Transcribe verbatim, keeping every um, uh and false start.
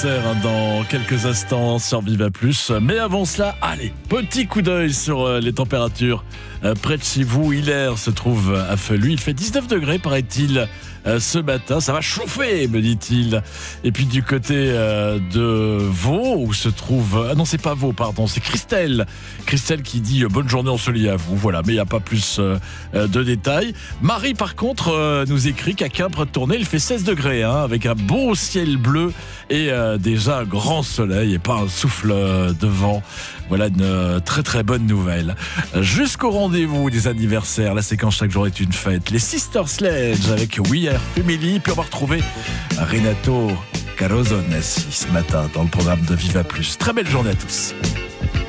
Dans quelques instants sur Viva Plus. Mais avant cela, allez, petit coup d'œil sur les températures près de chez vous. Hilaire se trouve à Feluy. Il fait dix-neuf degrés, paraît-il, ce matin. Ça va chauffer, me dit-il. Et puis du côté de Vaud, où se trouve... Ah non, c'est pas Vaud, pardon, c'est Christelle. Christelle qui dit « Bonne journée ensoleillée à vous ». Voilà, mais il n'y a pas plus de détails. Marie, par contre, nous écrit qu'à Quimper-Tournai, il fait seize degrés, hein, avec un beau ciel bleu et euh, déjà un grand soleil et pas un souffle de vent. Voilà une très très bonne nouvelle. Jusqu'au rendez-vous des anniversaires, la séquence chaque jour est une fête. Les Sister Sledge avec We Are Family. Puis on va retrouver Renato Carosone ce matin dans le programme de Viva Plus. Très belle journée à tous.